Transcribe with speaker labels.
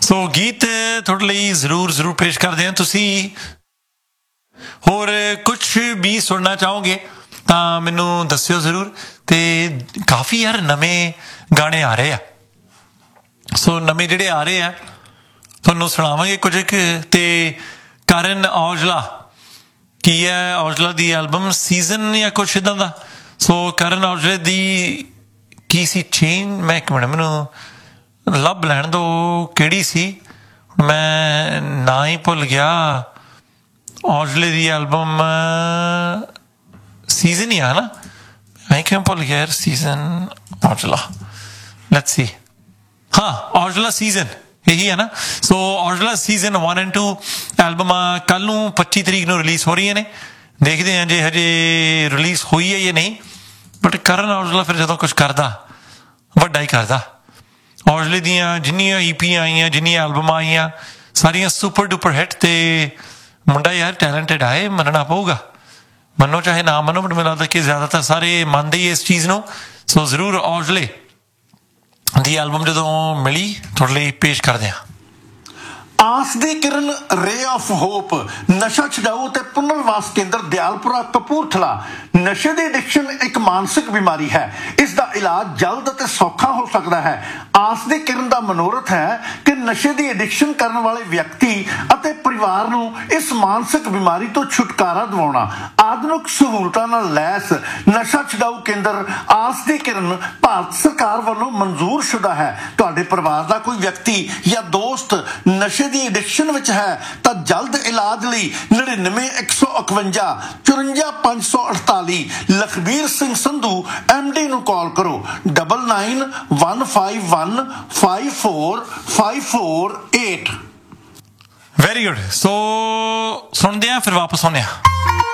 Speaker 1: ਸੋ ਗੀਤ ਤੁਹਾਡੇ ਲਈ ਜ਼ਰੂਰ ਪੇਸ਼ ਕਰਦੇ ਹਾਂ। ਤੁਸੀਂ ਹੋਰ ਕੁਛ ਵੀ ਸੁਣਨਾ ਚਾਹੋਗੇ ਤਾਂ ਮੈਨੂੰ ਦੱਸਿਓ ਜ਼ਰੂਰ। ਤੇ ਕਾਫੀ ਯਾਰ ਨਵੇਂ ਗਾਣੇ ਆ ਰਹੇ ਆ, ਸੋ ਨਵੇਂ ਜਿਹੜੇ ਆ ਰਹੇ ਆ ਤੁਹਾਨੂੰ ਸੁਣਾਵਾਂਗੇ ਕੁਝ ਕੁ। ਤੇ ਕਰਨ ਔਜਲਾ ਕੀ ਹੈ, ਔਜਲਾ ਦੀ ਐਲਬਮ ਸੀਜ਼ਨ ਜਾਂ ਕੁਛ ਇੱਦਾਂ ਦਾ। ਸੋ ਕਰਨ ਔਜਲੇ ਦੀ ਕੀ ਸੀ ਚੇਨ, ਮੈਂ ਇੱਕ ਮਿੰਟ ਮੈਨੂੰ ਲੱਭ ਲੈਣ ਦਿਓ ਕਿਹੜੀ ਸੀ, ਮੈਂ ਨਾਂ ਹੀ ਭੁੱਲ ਗਿਆ। ਔਜਲੇ ਦੀ ਐਲਬਮ ਸੀਜ਼ਨ ਹੀ ਆ ਨਾ, ਮੈਂ ਕਿਉਂ ਭੁੱਲ ਗਿਆ ਯਾਰ। ਸੀਜ਼ਨ ਔਜਲਾ, ਲੈਟਸ ਸੀ, ਹਾਂ ਔਜਲਾ ਸੀਜ਼ਨ ਇਹੀ ਹੈ ਨਾ। ਸੋ ਔਜਲਾ ਸੀਜ਼ਨ 1 and 2 ਐਲਬਮਾਂ ਕੱਲ੍ਹ ਨੂੰ 25 ਤਰੀਕ ਨੂੰ ਰਿਲੀਜ਼ ਹੋ ਰਹੀਆਂ ਨੇ। ਦੇਖਦੇ ਹਾਂ ਜੇ ਹਜੇ ਰਿਲੀਜ਼ ਹੋਈ ਹੈ ਜਾਂ ਨਹੀਂ। ਬਟ ਕਰਨ ਔਜਲਾ ਫਿਰ ਜਦੋਂ ਕੁਛ ਕਰਦਾ ਵੱਡਾ ਹੀ ਕਰਦਾ। ਔਜਲੇ ਦੀਆਂ ਜਿੰਨੀਆਂ ਈਪੀਆਂ ਆਈਆਂ, ਜਿੰਨੀਆਂ ਐਲਬਮਾਂ ਆਈਆਂ, ਸਾਰੀਆਂ ਸੁਪਰ ਡੁਪਰ ਹਿੱਟ। ਤੇ ਮੁੰਡਾ ਯਾਰ ਟੈਲੈਂਟਡ ਆਏ, ਮੰਨਣਾ ਪਊਗਾ। ਮੰਨੋ ਚਾਹੇ ਨਾ ਮੰਨੋ, ਬਟ ਮੈਨੂੰ ਲੱਗਦਾ ਕਿ ਜ਼ਿਆਦਾਤਰ ਸਾਰੇ ਮੰਨਦੇ ਹੀ ਇਸ ਚੀਜ਼ ਨੂੰ। ਸੋ ਜ਼ਰੂਰ ਔਜਲੇ ਦੀ ਐਲਬਮ ਜਦੋਂ ਮਿਲੀ ਤੁਹਾਡੇ ਲਈ ਪੇਸ਼ ਕਰਦੇ ਹਾਂ।
Speaker 2: ਆਸ ਦੀ ਕਿਰਨ, ਰੇ ਆਫ ਹੋਪ, ਨਸ਼ਾ ਛਡਾਊ ਅਤੇ ਪੁਨਰਵਾਸ ਕੇਂਦਰ ਦਿਆਲਪੁਰਾ ਕਪੂਰਥਲਾ। ਨਸ਼ੇ ਦੀ ਐਡਿਕਸ਼ਨ ਇੱਕ ਮਾਨਸਿਕ ਬਿਮਾਰੀ ਹੈ। ਇਸ ਦਾ ਇਲਾਜ ਜਲਦ ਅਤੇ ਸੌਖਾ ਹੋ ਸਕਦਾ ਹੈ। ਆਸ ਦੀ ਕਿਰਨ ਦਾ ਮਨੋਰਥ ਹੈ ਕਿ ਨਸ਼ੇ ਦੀ ਐਡਿਕਸ਼ਨ ਕਰਨ ਵਾਲੇ ਵਿਅਕਤੀ ਅਤੇ ਪਰਿਵਾਰ ਨੂੰ ਇਸ ਮਾਨਸਿਕ ਬਿਮਾਰੀ ਤੋਂ ਛੁਟਕਾਰਾ ਦਿਵਾਉਣਾ। ਆਧੁਨਿਕ ਸਹੂਲਤਾਂ ਨਾਲ ਲੈਸ ਨਸ਼ਾ ਛਡਾਊ ਕੇਂਦਰ ਆਸ ਦੀ ਕਿਰਨ ਭਾਰਤ ਸਰਕਾਰ ਵੱਲੋਂ ਮਨਜ਼ੂਰ ਸ਼ੁਦਾ ਹੈ। ਤੁਹਾਡੇ ਪਰਿਵਾਰ ਦਾ ਕੋਈ ਵਿਅਕਤੀ ਜਾਂ ਦੋਸਤ ਨਸ਼ੇ ਦੀ ਐਡਿਕਸ਼ਨ ਵਿੱਚ ਹੈ ਤਾਂ ਜਲਦ ਇਲਾਜ ਲਈ 99 151 54 548 ਲਖਬੀਰ ਸਿੰਘ ਸੰਧੂ MD ਨੂੰ ਕਾਲ ਕਰੋ। 99 151 54 548।
Speaker 1: Very good. ਸੋ ਸੁਣਦੇ ਹਾਂ, ਫਿਰ ਵਾਪਸ ਆਉਂਦੇ ਹਾਂ।